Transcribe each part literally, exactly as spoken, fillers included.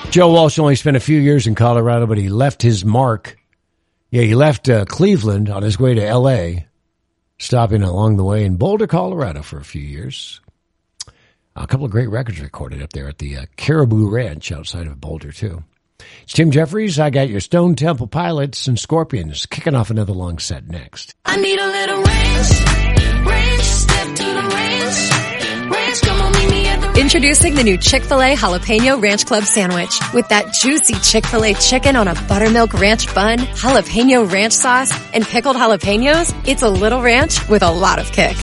Joe Walsh only spent a few years in Colorado, but he left his mark. Yeah, he left uh, Cleveland on his way to L A, stopping along the way in Boulder, Colorado for a few years. A couple of great records recorded up there at the uh, Caribou Ranch outside of Boulder, too. It's Tim Jeffries. I got your Stone Temple Pilots and Scorpions kicking off another long set next. I need a little range, range, step to the range, range, come on, meet me at the... Introducing the new Chick-fil-A Jalapeno Ranch Club Sandwich. With that juicy Chick-fil-A chicken on a buttermilk ranch bun, jalapeno ranch sauce, and pickled jalapenos, it's a little ranch with a lot of kick.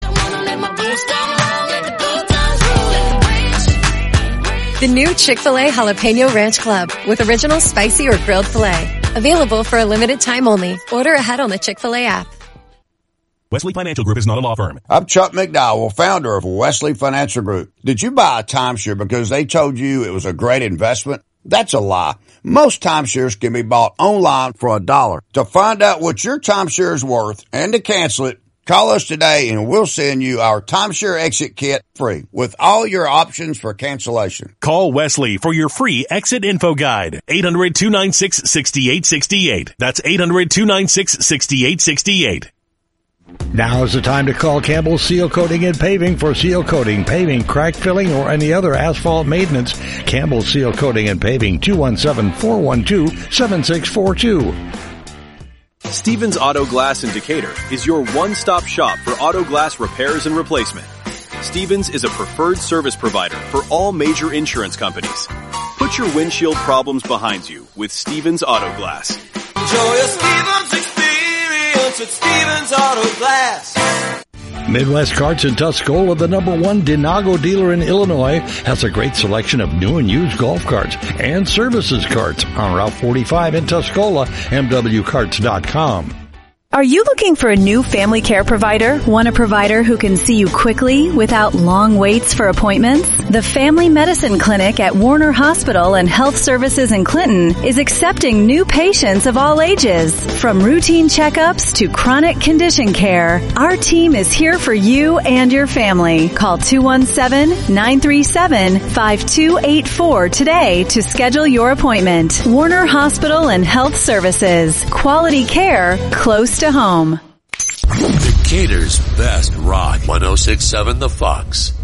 The new Chick-fil-A Jalapeno Ranch Club with original spicy or grilled filet. Available for a limited time only. Order ahead on the Chick-fil-A app. Wesley Financial Group is not a law firm. I'm Chuck McDowell, founder of Wesley Financial Group. Did you buy a timeshare because they told you it was a great investment? That's a lie. Most timeshares can be bought online for a dollar. To find out what your timeshare is worth and to cancel it, call us today and we'll send you our timeshare exit kit free with all your options for cancellation. Call Wesley for your free exit info guide. eight hundred, two nine six, six eight six eight. That's eight hundred, two nine six, six eight six eight. Now is the time to call Campbell Seal Coating and Paving for seal coating, paving, crack filling, or any other asphalt maintenance. Campbell Seal Coating and Paving, two one seven, four one two, seven six four two. Stevens Auto Glass in Decatur is your one-stop shop for auto glass repairs and replacement. Stevens is a preferred service provider for all major insurance companies. Put your windshield problems behind you with Stevens Auto Glass. Enjoy a Stevens experience at Stevens Auto Glass. Midwest Carts in Tuscola, the number one Denago dealer in Illinois, has a great selection of new and used golf carts and services carts on Route forty-five in Tuscola, m w carts dot com. Are you looking for a new family care provider? Want a provider who can see you quickly without long waits for appointments? The Family Medicine Clinic at Warner Hospital and Health Services in Clinton is accepting new patients of all ages. From routine checkups to chronic condition care, our team is here for you and your family. Call two one seven, nine three seven, five two eight four today to schedule your appointment. Warner Hospital and Health Services. Quality care close to home. Decatur's best rock. one oh six point seven The Fox.